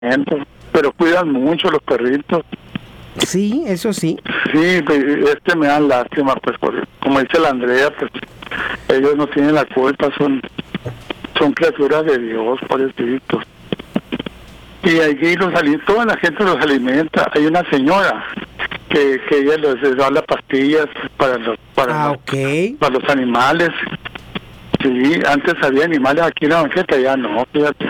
pero cuidan mucho los perritos. Sí, eso sí. Sí, me dan lástima, pues, porque, como dice la Andrea, pues, ellos no tienen la culpa, son criaturas de Dios, pobrecitos. Y allí toda la gente los alimenta. Hay una señora que ella les da las pastillas para los animales. Sí, antes había animales aquí en la banqueta, ya no, fíjate.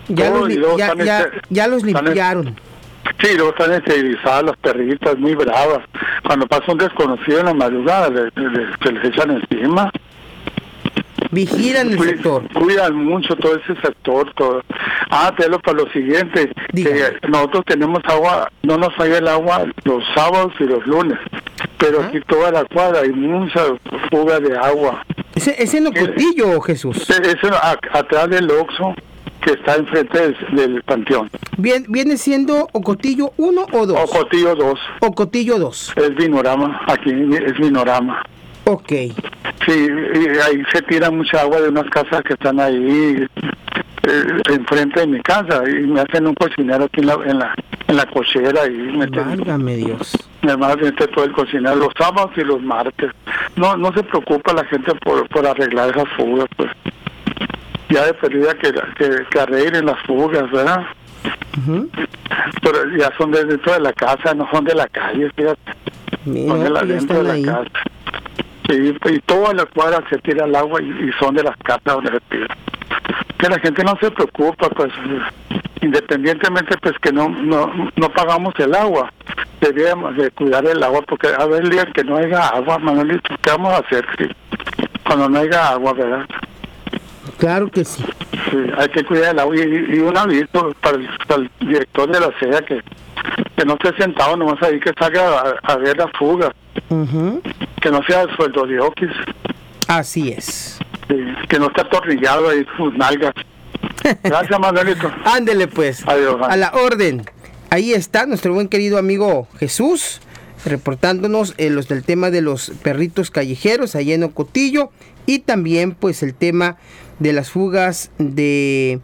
Ya los limpiaron. Sí, luego están esterilizadas las perritas, muy bravas. Cuando pasa un desconocido en la madrugada, se les echan encima. Vigilan el sector. Cuidan mucho todo ese sector, todo. Pero para lo siguiente, que nosotros tenemos agua, no nos falla el agua los sábados y los lunes, pero aquí toda la cuadra hay mucha fuga de agua. ¿Es en Ocotillo, Jesús? Es atrás del Oxxo, que está enfrente del Panteón. ¿Viene siendo Ocotillo 1 o 2? Ocotillo 2. Ocotillo 2. Es Vinorama, aquí es Vinorama. Ok. Sí, y ahí se tira mucha agua de unas casas que están ahí enfrente de mi casa, y me hacen un cocinero aquí en la cochera, y válgame Dios. Me mete todo el cocinero los sábados y los martes. No se preocupa la gente por arreglar esas fugas, pues. Ya de perdida que arreglen las fugas, ¿verdad? Uh-huh. Pero ya son de dentro de la casa, no son de la calle, fíjate. Son de dentro de la casa. Sí, y toda la cuadra se tira el agua y son de las casas donde se tira. Que la gente no se preocupa, pues, independientemente, pues, que no pagamos el agua. Deberíamos de cuidar el agua, porque a ver el día que no haya agua, Manuelito, ¿qué vamos a hacer? Sí, cuando no haya agua, ¿verdad? Claro que sí. Sí, hay que cuidar el agua, y un aviso para el director de la SEA que no esté sentado nomás ahí, que salga a ver las fugas. Uh-huh. Que no sea el sueldo de Oquis. Así es. Sí, que no esté atornillado ahí sus nalgas. Gracias, Manuelito. Ándele pues. Adiós. A la orden. Ahí está nuestro buen querido amigo Jesús, reportándonos los del tema de los perritos callejeros allá en Ocotillo, y también pues el tema de las fugas de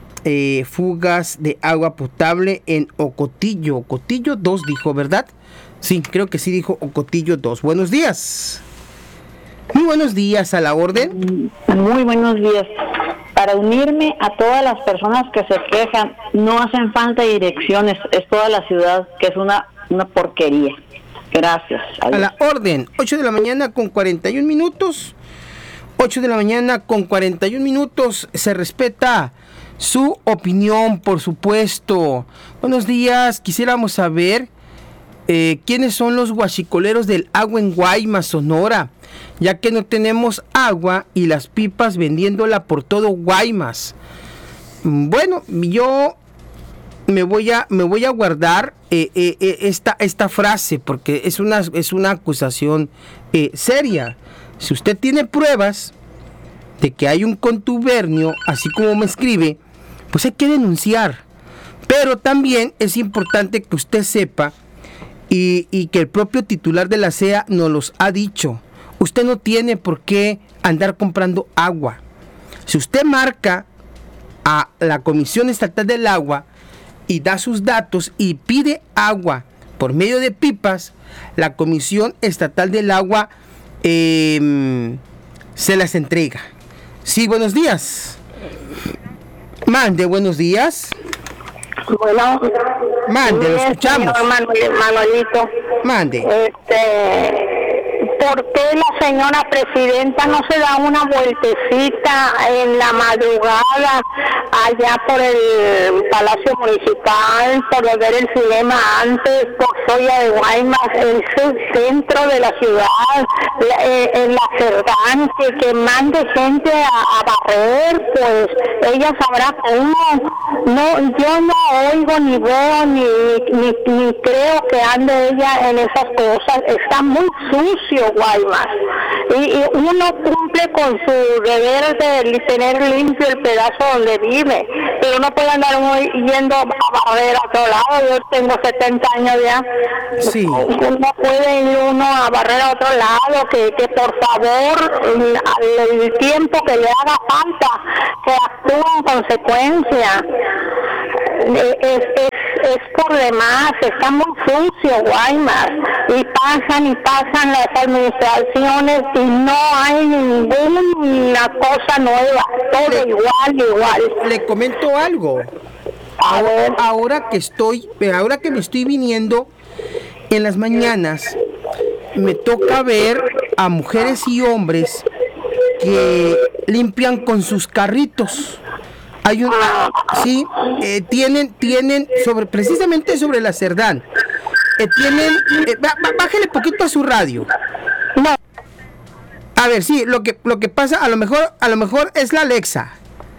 agua potable en Ocotillo. Ocotillo 2 dijo, ¿verdad? Sí, creo que sí dijo Ocotillo 2. Buenos días. Muy buenos días, a la orden. Muy buenos días. Para unirme a todas las personas que se quejan, no hacen falta direcciones, es toda la ciudad, que es una porquería. Gracias. Adiós. A la orden, 8 de la mañana con 41 minutos. 8 de la mañana con 41 minutos. Se respeta su opinión, por supuesto. Buenos días, quisiéramos saber quiénes son los guachicoleros del agua en Guaymas, Sonora, ya que no tenemos agua y las pipas vendiéndola por todo Guaymas. Bueno, yo me voy a guardar esta frase, porque es una acusación seria. Si usted tiene pruebas de que hay un contubernio, así como me escribe, pues hay que denunciar. Pero también es importante que usted sepa, y que el propio titular de la SEA nos los ha dicho: usted no tiene por qué andar comprando agua. Si usted marca a la Comisión Estatal del Agua y da sus datos y pide agua por medio de pipas, la Comisión Estatal del Agua se las entrega. Sí, buenos días. Mande, buenos días. Bueno, mande, lo escuchamos. Manuelito. Mande. ¿Por qué la señora presidenta no se da una vueltecita en la madrugada allá por el Palacio Municipal, por ver el cinema antes, por Soya de Guaymas, el centro de la ciudad, en la Cerdán, que mande gente a barrer? Pues ella sabrá cómo. No, yo no oigo ni veo ni creo que ande ella en esas cosas. Está muy sucio Guaymas, y uno cumple con su deber de tener limpio el pedazo donde vive, pero no puede andar yendo a barrer a otro lado. Yo tengo 70 años ya. Sí. No puede ir uno a barrer a otro lado, que por favor, el tiempo que le haga falta, que actúe en consecuencia. es por demás, está muy sucio Guaymas, y pasan las administraciones y no hay ninguna cosa nueva, todo igual. Le comento algo. Ahora que me estoy viniendo en las mañanas, me toca ver a mujeres y hombres que limpian con sus carritos. Hay tienen precisamente sobre la Cerdán. Bájale poquito a su radio. No. A ver, sí, lo que pasa, a lo mejor es la Alexa.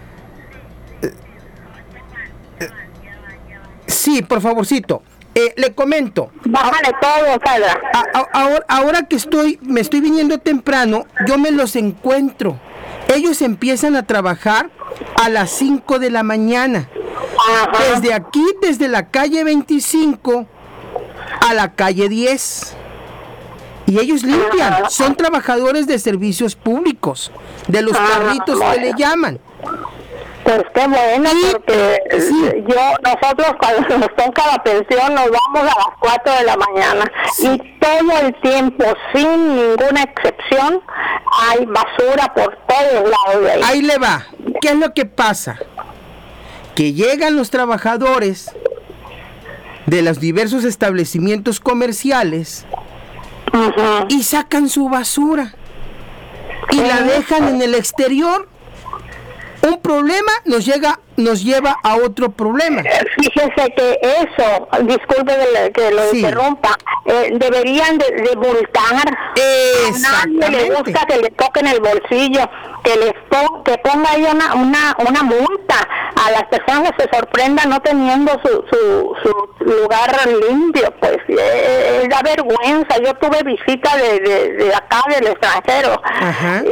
Sí, por favorcito. Le comento. Bájale todo, Sandra. Ahora que me estoy viniendo temprano, yo me los encuentro. Ellos empiezan a trabajar a las 5 de la mañana. Ajá. Desde aquí, desde la calle 25 a la calle 10. Y ellos limpian. Ajá. Son trabajadores de servicios públicos, de los carritos que le llaman. Pues qué bueno, porque nosotros cuando nos toca la pensión nos vamos a las 4 de la mañana y todo el tiempo, sin ninguna excepción, hay basura por todos lados de ahí. Ahí le va. ¿Qué es lo que pasa? Que llegan los trabajadores de los diversos establecimientos comerciales y sacan su basura y la dejan en el exterior. Un problema nos lleva a otro problema. Fíjese que eso, disculpe que lo interrumpa, deberían de multar. A nadie le gusta que le toquen el bolsillo, que ponga ahí una multa a las personas que se sorprendan no teniendo su lugar limpio. Pues da vergüenza. Yo tuve visita de acá del extranjero. Ajá.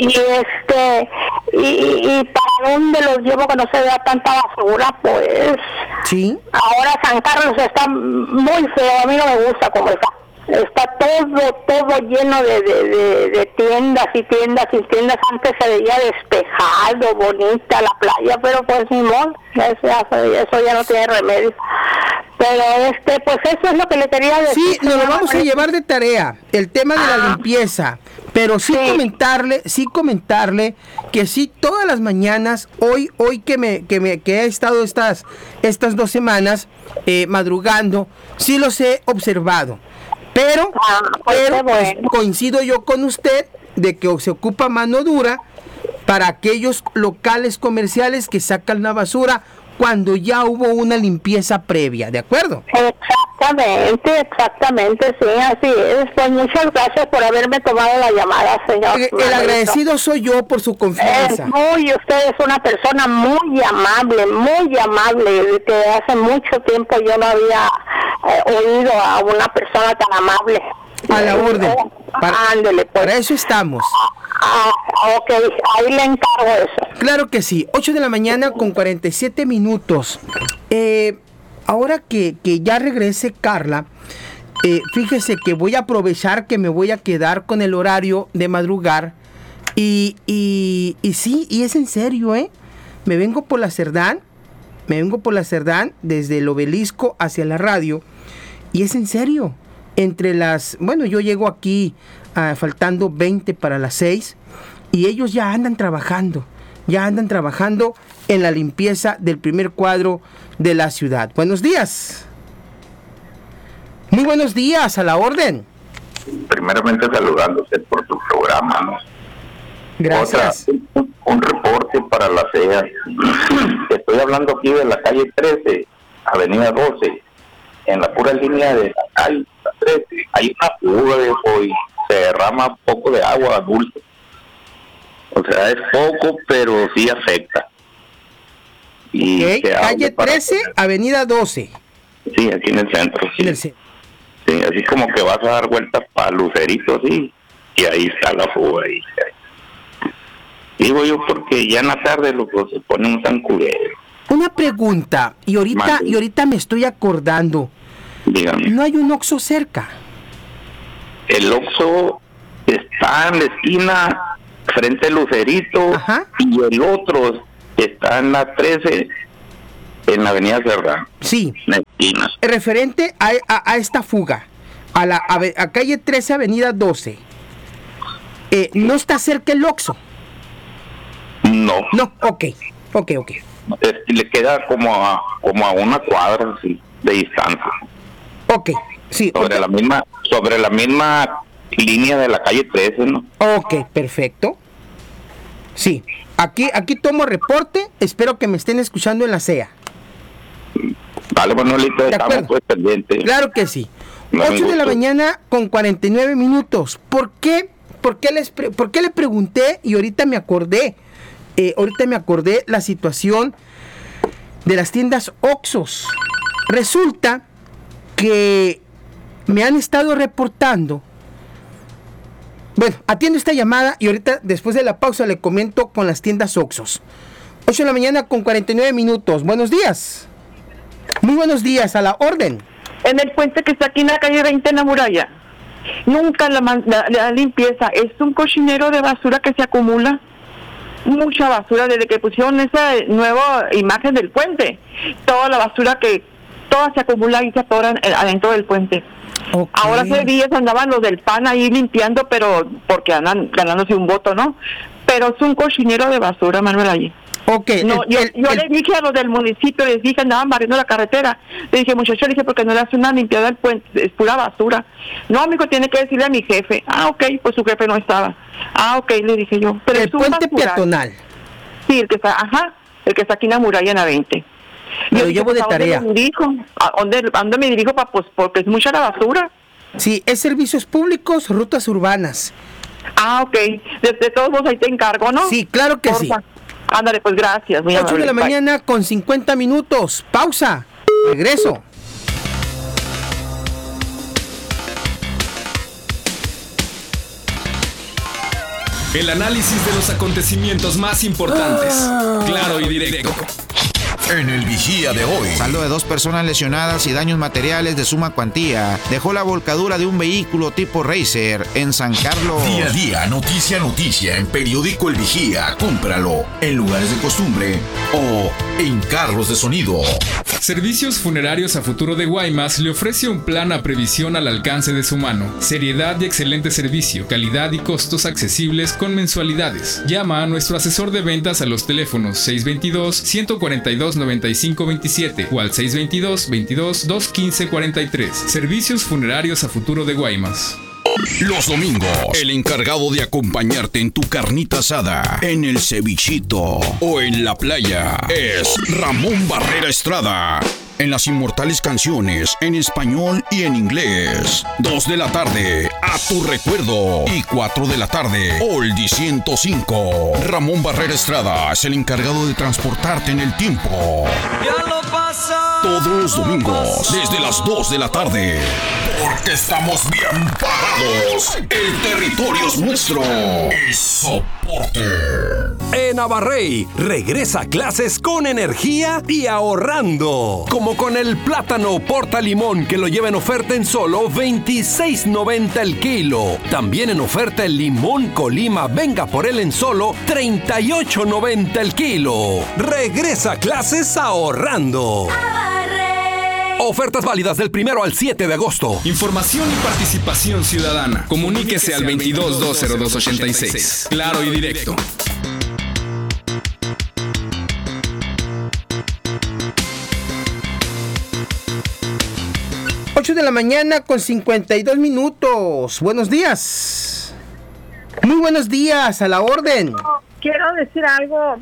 Y para dónde los llevo que no se vea tanta basura, pues sí. Ahora San Carlos está muy feo, a mí no me gusta como está todo lleno de tiendas y tiendas. Antes se veía despejado, bonita la playa, pero pues ni modo, eso ya no tiene remedio. Pero pues eso es lo que le quería decir. Sí, nos lo vamos a llevar de tarea, el tema de la limpieza, pero sí comentarle que sí, todas las mañanas, hoy que he estado estas 2 semanas madrugando, sí los he observado. Pero coincido yo con usted de que se ocupa mano dura para aquellos locales comerciales que sacan la basura cuando ya hubo una limpieza previa, ¿de acuerdo? Exactamente, sí, así es. Pues muchas gracias por haberme tomado la llamada, señor. El agradecido soy yo por su confianza. Usted es una persona muy amable, que hace mucho tiempo yo no había oído a una persona tan amable. A la orden. Ándele, pues. Para eso estamos. Ok, ahí le encargo eso. Claro que sí, 8 de la mañana con 47 minutos. Ahora que ya regrese Carla, fíjese que voy a aprovechar que me voy a quedar con el horario de madrugar. Y sí, y es en serio, me vengo por la Cerdán desde el Obelisco hacia la radio. Y es en serio. Yo llego aquí faltando 20 para las 6 y ellos ya andan trabajando en la limpieza del primer cuadro de la ciudad. Buenos días. Muy buenos días, a la orden. Primeramente saludándote por tu programa, ¿no? Gracias. Un reporte para la CEA. Estoy hablando aquí de la calle 13, avenida 12, en la pura línea de la calle 13. Hay una fuga de hoy, se derrama poco de agua dulce. O sea, es poco, pero sí afecta. Y calle 13, avenida 12. Sí, aquí en el centro. Sí, así como que vas a dar vueltas para Lucerito, sí, y ahí está la fuga. Digo yo porque ya en la tarde lo que se pone un tan culero. Una pregunta, y ahorita me estoy acordando. Dígame. ¿No hay un Oxxo cerca? El Oxxo está en la esquina frente al Lucerito. Ajá. Y el otro está en la 13 En la avenida Serra. Sí. En la esquina. Referente a esta fuga, a calle 13, avenida 12. ¿No está cerca el Oxxo? No. No, ok. Le queda como a una cuadra, sí, de distancia. Ok, sí. Sobre la misma línea de la calle 13, ¿no? Ok, perfecto. Sí, aquí tomo reporte, espero que me estén escuchando en la CEA. Vale, Manuelito, estamos pues pendientes. Claro que sí. 8 de la mañana con 49 minutos. ¿Por qué le pregunté y ahorita me acordé la situación de las tiendas Oxxos? Resulta que me han estado reportando. Bueno, atiendo esta llamada y ahorita después de la pausa le comento con las tiendas Oxxos. 8 de la mañana con 49 minutos. Buenos días. Muy buenos días, a la orden. En el puente que está aquí en la calle 20 en la muralla. Nunca la limpieza. Es un cochinero de basura que se acumula. Mucha basura desde que pusieron esa nueva imagen del puente. Toda la basura toda se acumula y se atora adentro del puente. Okay. Ahora hace días andaban los del PAN ahí limpiando, pero porque andan ganándose un voto, ¿no? Pero es un cochinero de basura, Manuel, allí. Okay, no, yo les dije a los del municipio, les dije, andaban barriendo la carretera. Le dije, muchacho, ¿porque no le hace una limpiada del puente? Es pura basura. No, amigo, tiene que decirle a mi jefe. Ah, ok, pues su jefe no estaba. Ah, ok, le dije yo. Pero el puente peatonal. Sí, el que está aquí en la muralla en la 20. Lo llevo de tarea. ¿A dónde me dirijo? Pues porque es mucha la basura. Sí, es servicios públicos, rutas urbanas. Ah, ok. De todos modos ahí te encargo, ¿no? Sí, claro que sí. Ándale, pues gracias. 8 de la mañana con 50 minutos. Pausa. Regreso. El análisis de los acontecimientos más importantes. Claro y directo. En el Vigía de hoy. Saldo de 2 personas lesionadas y daños materiales de suma cuantía dejó la volcadura de un vehículo tipo Racer en San Carlos. Día a día, noticia en Periódico El Vigía. Cómpralo en lugares de costumbre o en carros de sonido. Servicios Funerarios a Futuro de Guaymas le ofrece un plan a previsión al alcance de su mano. Seriedad y excelente servicio, calidad y costos accesibles con mensualidades. Llama a nuestro asesor de ventas a los teléfonos 622-142-9527 o al 622-22-215-43. Servicios Funerarios a Futuro de Guaymas. Los domingos, el encargado de acompañarte en tu carnita asada, en el cevichito o en la playa es Ramón Barrera Estrada. En las inmortales canciones en español y en inglés. 2 de la tarde, A Tu Recuerdo. Y 4 de la tarde, Oldie 105. Ramón Barrera Estrada es el encargado de transportarte en el tiempo. Todos los domingos, desde las 2 de la tarde. Porque estamos bien parados. El territorio es nuestro. Y soporte. En Abarrey, regresa a clases con energía y ahorrando. Como con el plátano porta limón que lo lleva en oferta en solo $26.90 el kilo. También en oferta el limón Colima venga por él en solo $38.90 el kilo. Regresa a clases ahorrando. Ofertas válidas del 1 al 7 de agosto. Información y participación ciudadana. Comuníquese al 22-202-86. Claro y directo. De la mañana con 52 minutos. Buenos días. Muy buenos días, a la orden. Quiero decir algo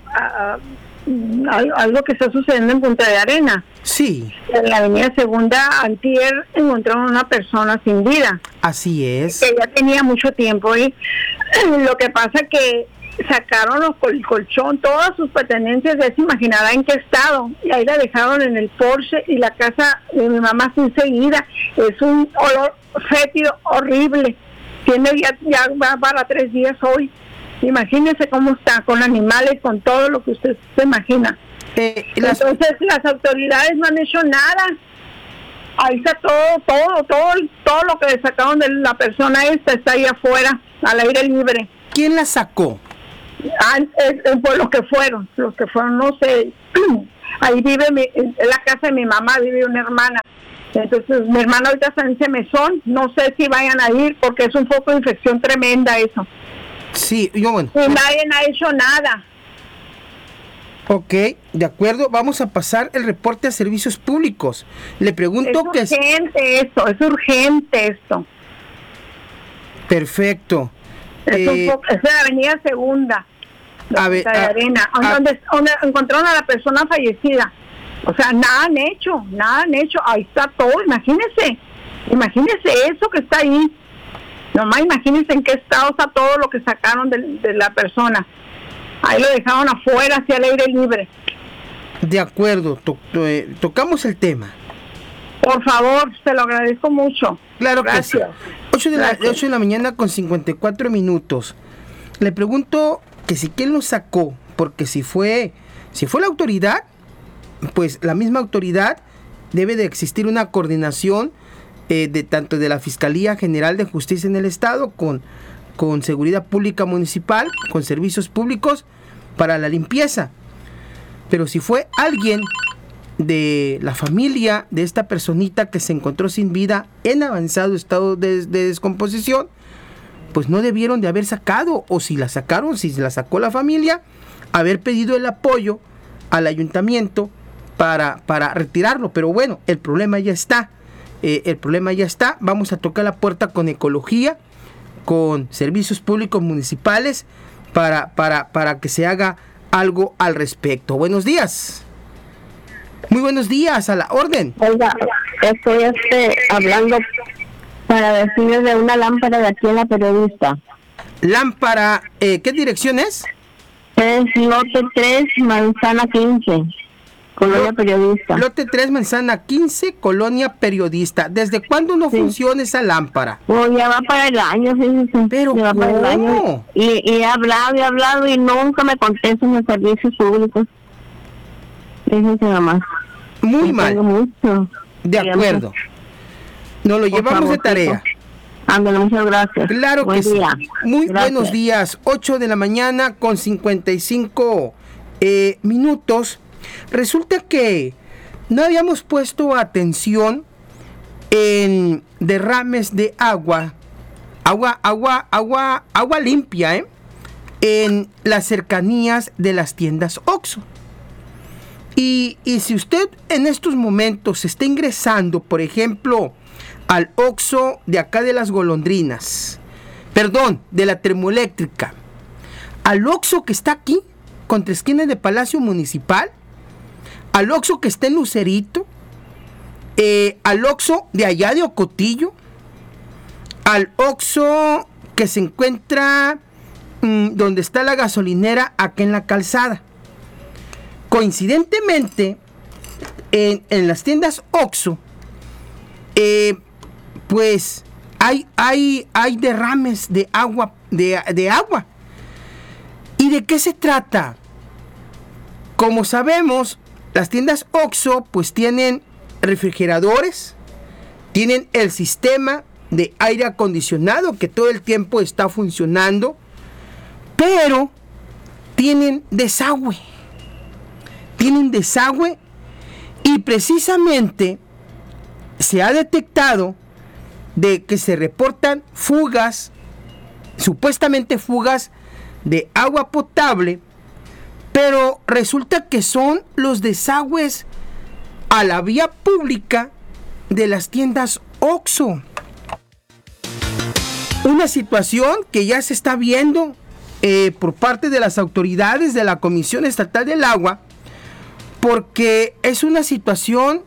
que está sucediendo en Punta de Arena. Sí. En la avenida Segunda, antier encontraron una persona sin vida. Así es. Que ya tenía mucho tiempo ahí. Lo que pasa que sacaron el colchón, todas sus pertenencias, ya se imaginará en qué estado, y ahí la dejaron en el Porsche, y la casa de mi mamá está enseguida. Es un olor fétido horrible. Tiene ya va para 3 días hoy. Imagínese cómo está, con animales, con todo lo que usted se imagina. Entonces las autoridades no han hecho nada. Ahí está todo lo que le sacaron de la persona esta está ahí afuera, al aire libre. ¿Quién la sacó? Por los que fueron, no sé. Ahí vive en la casa de mi mamá, vive una hermana. Entonces, mi hermana ahorita está en ese mesón. No sé si vayan a ir porque es un foco de infección tremenda eso. Sí, bueno. Y nadie ha hecho nada. Ok, de acuerdo. Vamos a pasar el reporte a servicios públicos. Le pregunto que... Es urgente esto. Perfecto. Es la avenida Segunda. De Arena, donde encontraron a la persona fallecida. O sea, nada han hecho. Ahí está todo, imagínese eso que está ahí. Nomás imagínense en qué estado está todo lo que sacaron de la persona. Ahí lo dejaron afuera, hacia el aire libre. De acuerdo, tocamos el tema. Por favor, se lo agradezco mucho. Claro. Gracias. Que sí. 8 de la mañana con 54 minutos. Le pregunto que si quién lo sacó, porque si fue la autoridad, pues la misma autoridad debe de existir una coordinación de tanto de la Fiscalía General de Justicia en el Estado con Seguridad Pública Municipal, con servicios públicos para la limpieza. Pero si fue alguien de la familia de esta personita que se encontró sin vida en avanzado estado de descomposición, pues no debieron de haber sacado, o si la sacaron, si se la sacó la familia, haber pedido el apoyo al ayuntamiento para retirarlo. Pero bueno, el problema ya está. Vamos a tocar la puerta con ecología, con servicios públicos municipales, para que se haga algo al respecto. Buenos días. Muy buenos días, a la orden. Oiga, estoy hablando para decirles de una lámpara de aquí en La Periodista. Lámpara, ¿qué dirección es? Es lote 3, manzana 15, Colonia Periodista. Lote 3, manzana 15, Colonia Periodista. ¿Desde cuándo no funciona esa lámpara? Pues ya va para el año, fíjense. Pero ya va para el año. Y he hablado y nunca me contestan los servicios públicos. Fíjense nomás. Muy mal. Mucho. De acuerdo. Nos lo llevamos de tarea. Ándale, muchas gracias. Claro que sí. Muy buenos días. 8 de la mañana con 55 minutos. Resulta que no habíamos puesto atención en derrames de agua limpia, en las cercanías de las tiendas OXXO. Y si usted en estos momentos está ingresando, por ejemplo, al OXXO de acá de las Golondrinas, de la Termoeléctrica, al OXXO que está aquí, contra esquina de Palacio Municipal, al OXXO que está en Lucerito, al OXXO de allá de Ocotillo, al OXXO que se encuentra donde está la gasolinera acá en la Calzada. Coincidentemente, en las tiendas OXXO, pues hay derrames de agua, de agua. ¿Y de qué se trata? Como sabemos, las tiendas OXXO pues tienen refrigeradores, tienen el sistema de aire acondicionado que todo el tiempo está funcionando, pero tienen desagüe. Y precisamente se ha detectado de que se reportan fugas, supuestamente fugas de agua potable, pero resulta que son los desagües a la vía pública de las tiendas OXXO. Una situación que ya se está viendo por parte de las autoridades de la Comisión Estatal del Agua, porque es una situación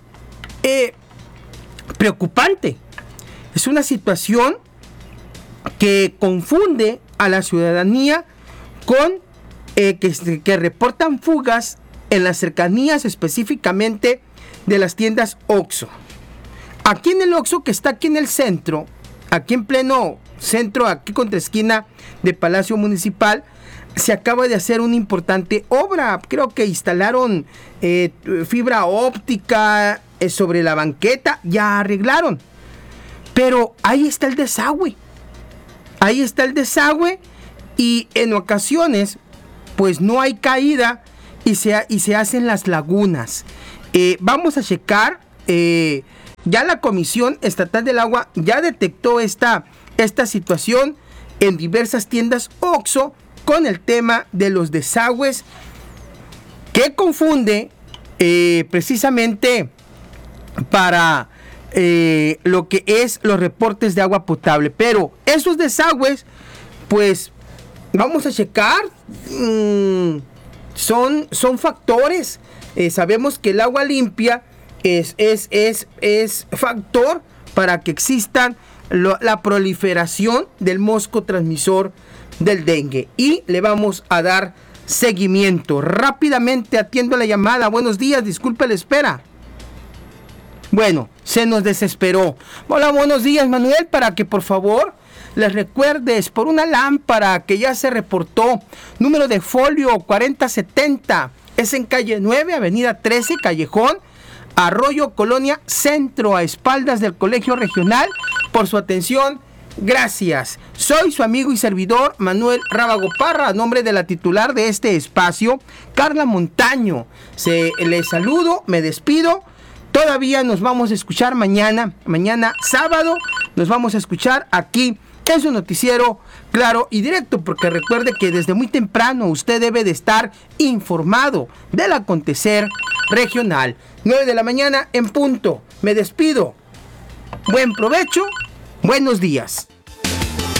preocupante. Es una situación que confunde a la ciudadanía con que reportan fugas en las cercanías específicamente de las tiendas OXXO. Aquí en el OXXO que está aquí en el centro, aquí en pleno centro, aquí contra esquina de Palacio Municipal, se acaba de hacer una importante obra. Creo que instalaron fibra óptica sobre la banqueta, ya arreglaron. Pero ahí está el desagüe. Y en ocasiones pues no hay caída y se hacen las lagunas. Vamos a checar, ya la Comisión Estatal del Agua ya detectó esta situación en diversas tiendas OXXO con el tema de los desagües, que confunde precisamente para lo que es los reportes de agua potable. Pero esos desagües, pues vamos a checar, son factores. Sabemos que el agua limpia es factor para que existan la proliferación del mosco transmisor del dengue, y le vamos a dar seguimiento. Rápidamente atiendo la llamada. Buenos días, disculpe la espera. Bueno, se nos desesperó. Hola, buenos días, Manuel, para que por favor les recuerdes por una lámpara que ya se reportó, número de folio 4070, es en calle 9, avenida 13, callejón Arroyo, Colonia Centro, a espaldas del Colegio Regional. Por su atención, gracias. Soy su amigo y servidor Manuel Rábago Parra, a nombre de la titular de este espacio, Carla Montaño. Les saludo, me despido. Todavía nos vamos a escuchar mañana sábado, nos vamos a escuchar aquí en su noticiero Claro y Directo, porque recuerde que desde muy temprano usted debe de estar informado del acontecer regional. 9 de la mañana en punto. Me despido. Buen provecho. Buenos días.